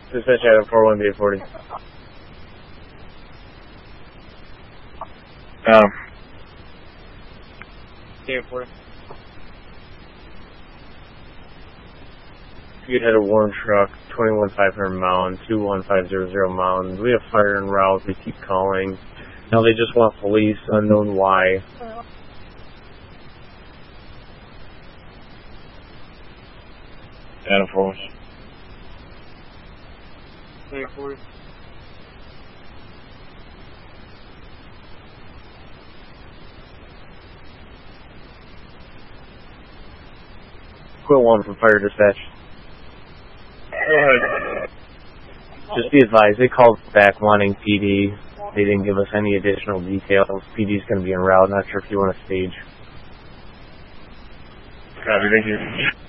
Dispatch Adam 41-840. Adam. 840. You'd had a warm truck, 21500 Mountain, 21500 Mountain. We have fire en route. They keep calling. Now they just want police, unknown why. Adam 4. 840. Quit 1 from fire dispatch. Just be advised, they called back wanting PD. They didn't give us any additional details. PD's going to be en route. Not sure if you want to stage. Copy, thank you.